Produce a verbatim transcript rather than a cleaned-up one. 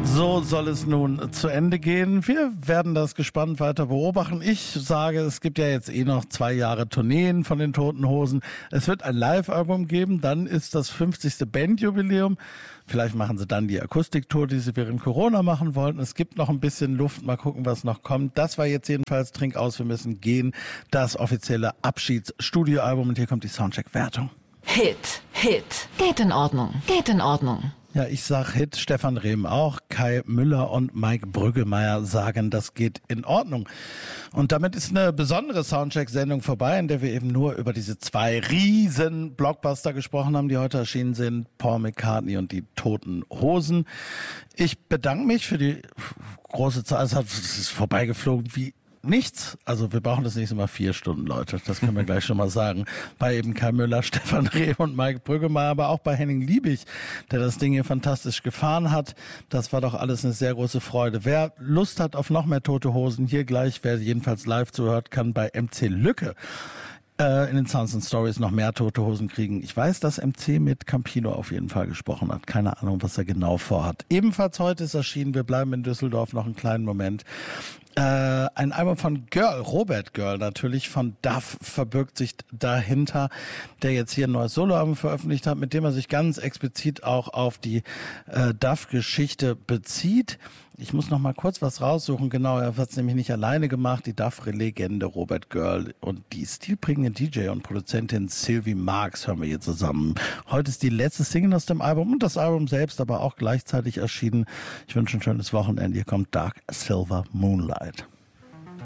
So soll es nun zu Ende gehen. Wir werden das gespannt weiter beobachten. Ich sage, es gibt ja jetzt eh noch zwei Jahre Tourneen von den Toten Hosen. Es wird ein Live-Album geben, dann ist das fünfzigste Bandjubiläum. Vielleicht machen sie dann die Akustiktour, die sie während Corona machen wollten. Es gibt noch ein bisschen Luft, mal gucken, was noch kommt. Das war jetzt jedenfalls Trink aus, wir müssen gehen. Das offizielle Abschiedsstudioalbum und hier kommt die Soundcheck-Wertung. Hit, Hit, geht in Ordnung, geht in Ordnung. Ja, ich sag Hit, Stefan Rehm auch, Kai Müller und Mike Brüggemeier sagen, das geht in Ordnung. Und damit ist eine besondere Soundcheck-Sendung vorbei, in der wir eben nur über diese zwei riesen Blockbuster gesprochen haben, die heute erschienen sind, Paul McCartney und die Toten Hosen. Ich bedanke mich für die große Zeit, es ist vorbeigeflogen wie nichts. Also wir brauchen das nächste Mal vier Stunden, Leute. Das können wir gleich schon mal sagen. Bei eben Kai Müller, Stefan Rehm und Mike Brüggemeier, aber auch bei Henning Liebig, der das Ding hier fantastisch gefahren hat. Das war doch alles eine sehr große Freude. Wer Lust hat auf noch mehr Tote Hosen, hier gleich, wer jedenfalls live zuhört, kann bei M C Lücke äh, in den Sounds and Stories noch mehr Tote Hosen kriegen. Ich weiß, dass M C mit Campino auf jeden Fall gesprochen hat. Keine Ahnung, was er genau vorhat. Ebenfalls heute ist erschienen, wir bleiben in Düsseldorf noch einen kleinen Moment. Äh, ein Album von Girl, Robert Girl natürlich, von Duff verbirgt sich dahinter, der jetzt hier ein neues Soloalbum veröffentlicht hat, mit dem er sich ganz explizit auch auf die äh, Duff-Geschichte bezieht. Ich muss noch mal kurz was raussuchen, genau, er hat es nämlich nicht alleine gemacht, die Duff-Legende Robert Girl und die stilprägende D J und Produzentin Sylvie Marks hören wir hier zusammen. Heute ist die letzte Single aus dem Album und das Album selbst aber auch gleichzeitig erschienen. Ich wünsche ein schönes Wochenende. Hier kommt Dark Silver Moonlight.